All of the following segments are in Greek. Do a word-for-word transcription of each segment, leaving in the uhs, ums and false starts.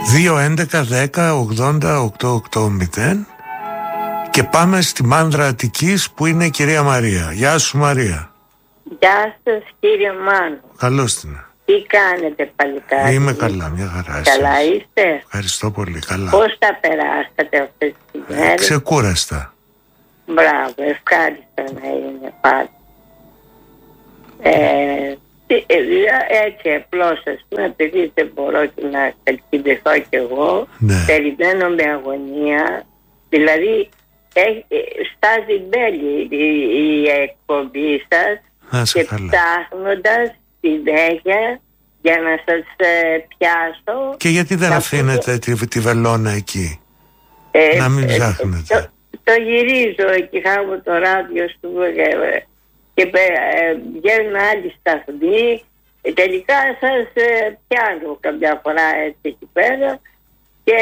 δύο έντεκα δέκα ογδόντα οκτακόσια ογδόντα. Και πάμε στη Μάνδρα Αττικής που είναι η κυρία Μαρία. Γεια σου Μαρία. Γεια σας κύριε Μάνο. Καλώς την. Τι κάνετε παλικάρι? Είμαι καλά, μια χαρά. Καλά εσείς? Είστε? Ευχαριστώ πολύ, καλά. Πώς τα περάσατε αυτές τις μέρες? Ε, ξεκούραστα. Μπράβο, ευχάριστο να είναι πάντα. Ε, έτσι απλώς ας πούμε, επειδή δεν μπορώ και να καλκιδευτώ κι εγώ, ναι. περιμένω με αγωνία, δηλαδή έχει, στάζει μπέλη η, η εκπομπή σας και καλά. Ψάχνοντας συνέχεια για να σας ε, πιάσω. Και γιατί δεν αφήνετε τη, τη βελόνα εκεί, ε, να μην ψάχνετε? Ε, το, το γυρίζω εκεί, χάβω το ράδιο στο ε, και ε, βγαίνουν άλλοι σταθμοί. Ε, τελικά σας ε, πιάνω κάποια φορά έτσι εκεί πέρα και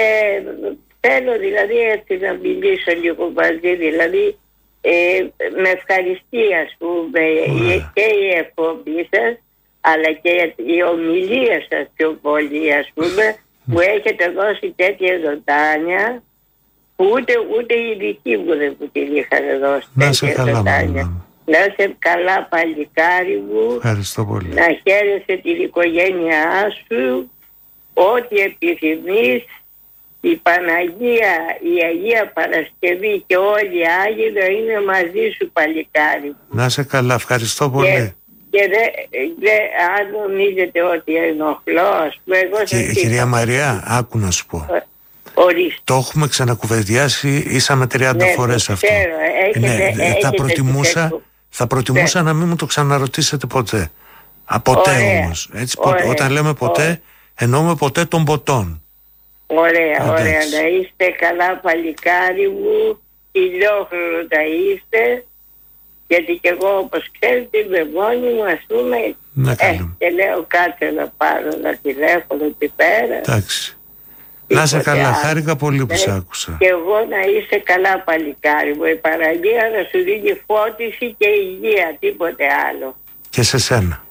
θέλω δηλαδή έτσι να μιλήσω λίγο μαζί, δηλαδή ε, με ευχαριστεί ας πούμε yeah. και η εκπομπή σας αλλά και η ομιλία σας πιο πολύ ας πούμε mm. μου έχετε δώσει τέτοια ζωντάνια που ούτε, ούτε οι δικοί μου δεν μου την είχαν δώσει. Να σε καλά ζωντάνια. Να είσαι καλά παλικάρι μου. Ευχαριστώ πολύ. Να χαίρεσαι την οικογένειά σου, ό,τι επιθυμείς. Η Παναγία, η Αγία Παρασκευή και όλοι οι Άγιοι να είναι μαζί σου παλικάρι. Να είσαι καλά, ευχαριστώ πολύ. Και, και δε, δε, αν νομίζετε ότι ενοχλώ, ας πούμε, εγώ και, σας κυρία Μαρία, άκου να σου πω. Ορίστε. Το έχουμε ξανακουβεντιάσει ίσα τριάντα ναι, φορές αυτό. Ξέρω, έχετε, ναι, έχετε θα προτιμούσα, θα προτιμούσα ναι. να μην μου το ξαναρωτήσετε ποτέ. Α, ποτέ ωραία, όμως. Έτσι, ωραία, όταν λέμε ποτέ, ωραία. εννοούμε ποτέ των ποτών. Ωραία, Αντές. ωραία. Να είστε καλά παλικάρι μου, ηλιόχρονο να είστε, γιατί και εγώ όπως ξέρετε είμαι μόνη μου ας πούμε ναι, ε, και λέω κάτσε να πάρω ένα τηλέφωνο εκεί πέρα. Εντάξει. Να είσαι καλά, χάρηκα πολύ που σ' άκουσα. Και εγώ να είσαι καλά παλικάρι μου, η Παναγία να σου δίνει φώτιση και υγεία, τίποτε άλλο. Και σε σένα.